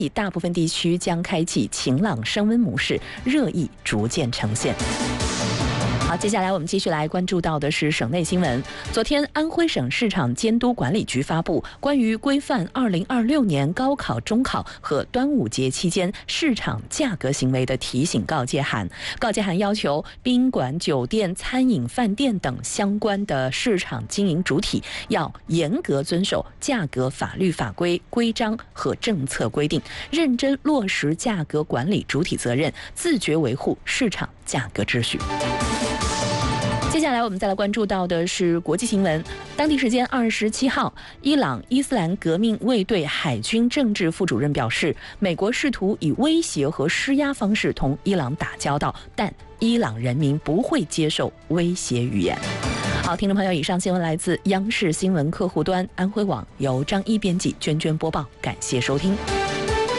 大部分地区将开启晴朗升温模式，热意逐渐呈现。好，接下来我们继续来关注到的是省内新闻。昨天，安徽省市场监督管理局发布关于规范2026年高考、中考和端午节期间市场价格行为的提醒告诫函。告诫函要求宾馆、酒店、餐饮、饭店等相关的市场经营主体要严格遵守价格法律法规、规章和政策规定，认真落实价格管理主体责任，自觉维护市场价格秩序。接下来我们再来关注到的是国际新闻。当地时间27号，伊朗伊斯兰革命卫队海军政治副主任表示，美国试图以威胁和施压方式同伊朗打交道，但伊朗人民不会接受威胁语言。好，听众朋友，以上新闻来自央视新闻客户端安徽网，由张一编辑，娟娟播报，感谢收听。